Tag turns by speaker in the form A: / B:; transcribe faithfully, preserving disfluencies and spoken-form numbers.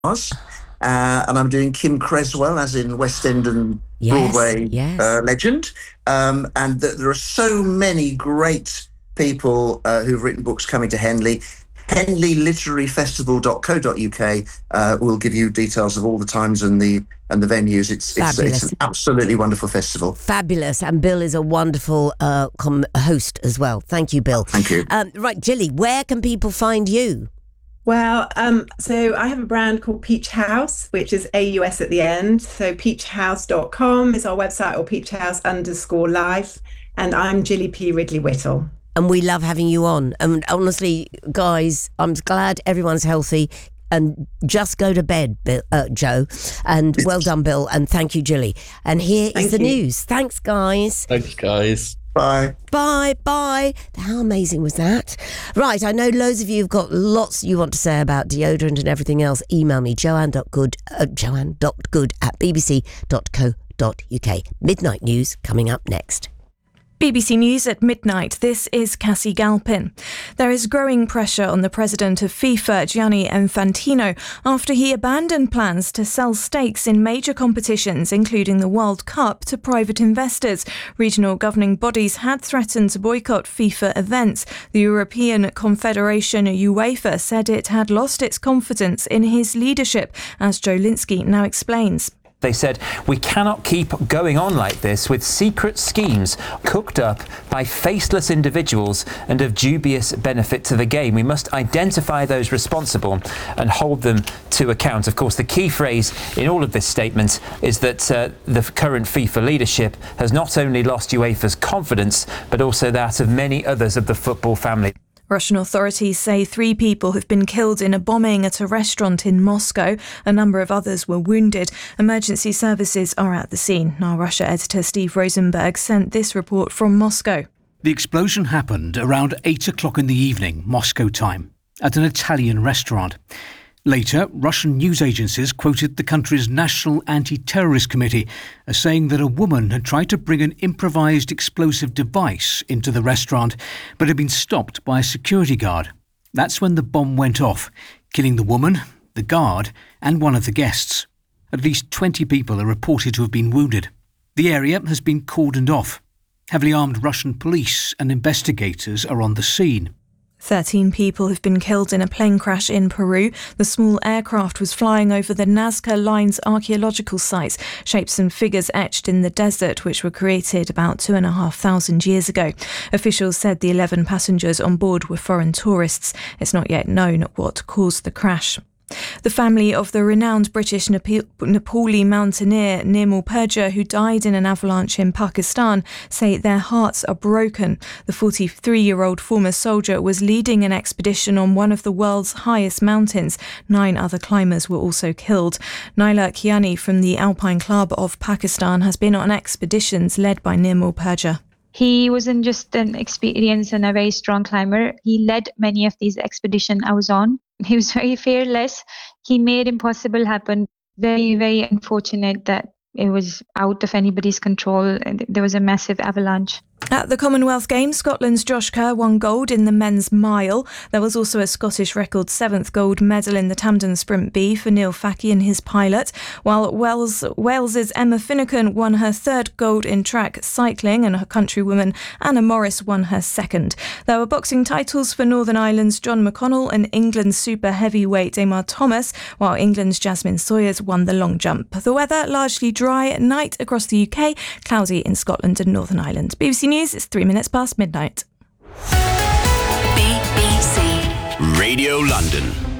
A: Uh, and I'm doing Kim Creswell, as in West End and
B: yes,
A: Broadway
B: yes.
A: Uh, legend. Um, and th- there are so many great people uh, who've written books coming to Henley. henley literary festival dot co dot uk uh, will give you details of all the times and the and the venues. It's it's, it's an absolutely wonderful festival.
B: Fabulous. And Bill is a wonderful uh, com- host as well. Thank you, Bill.
A: Thank you.
B: Um, right, Gilly, where can people find you?
C: Well, um, so I have a brand called Peach House, which is A U S at the end. So peach house dot com is our website, or peach house underscore life. And I'm Gilly P. Ridley Whittle.
B: And we love having you on. And honestly, guys, I'm glad everyone's healthy. And just go to bed, Bill, uh, Joe. And well done, Bill. And thank you, Gilly. And here
C: Thank
B: is the
C: you.
B: news. Thanks, guys.
D: Thanks, guys.
A: Bye.
B: Bye, bye. How amazing was that? Right, I know loads of you have got lots you want to say about deodorant and everything else. Email me, joanne.good, uh, joanne.good at bbc dot co dot uk. Midnight news coming up next.
E: B B C News at midnight. This is Cassie Galpin. There is growing pressure on the president of FIFA, Gianni Infantino, after he abandoned plans to sell stakes in major competitions, including the World Cup, to private investors. Regional governing bodies had threatened to boycott FIFA events. The European Confederation, UEFA, said it had lost its confidence in his leadership, as Joe Linsky now explains.
F: They said, we cannot keep going on like this with secret schemes cooked up by faceless individuals and of dubious benefit to the game. We must identify those responsible and hold them to account. Of course, the key phrase in all of this statement is that uh, the current FIFA leadership has not only lost UEFA's confidence, but also that of many others of the football family.
E: Russian authorities say three people have been killed in a bombing at a restaurant in Moscow. A number of others were wounded. Emergency services are at the scene. Our Russia editor Steve Rosenberg sent this report from Moscow.
G: The explosion happened around eight o'clock in the evening, Moscow time, at an Italian restaurant. Later, Russian news agencies quoted the country's National Anti-Terrorist Committee as saying that a woman had tried to bring an improvised explosive device into the restaurant, but had been stopped by a security guard. That's when the bomb went off, killing the woman, the guard, and one of the guests. At least twenty people are reported to have been wounded. The area has been cordoned off. Heavily armed Russian police and investigators are on the scene.
E: Thirteen people have been killed in a plane crash in Peru. The small aircraft was flying over the Nazca Lines archaeological sites, shapes and figures etched in the desert, which were created about two and a half thousand years ago. Officials said the eleven passengers on board were foreign tourists. It's not yet known what caused the crash. The family of the renowned British Nepal- Nepali mountaineer Nirmal Purja, who died in an avalanche in Pakistan, say their hearts are broken. The forty-three-year-old former soldier was leading an expedition on one of the world's highest mountains. Nine other climbers were also killed. Naila Kiani from the Alpine Club of Pakistan has been on expeditions led by Nirmal Purja.
H: He wasn't just an experienced and a very strong climber. He led many of these expeditions I was on. He was very fearless. He made impossible happen. Very, very unfortunate that it was out of anybody's control and there was a massive avalanche.
E: At the Commonwealth Games, Scotland's Josh Kerr won gold in the men's mile. There was also a Scottish record seventh gold medal in the Tamden Sprint B for Neil Facky and his pilot, while Wales, Wales's Emma Finucane won her third gold in track cycling and her countrywoman Anna Morris won her second. There were boxing titles for Northern Ireland's John McConnell and England's super heavyweight Amar Thomas, while England's Jasmine Sawyers won the long jump. The weather largely dry at night across the U K, cloudy in Scotland and Northern Ireland. B B C News, it's three minutes past midnight.
I: B B C Radio London.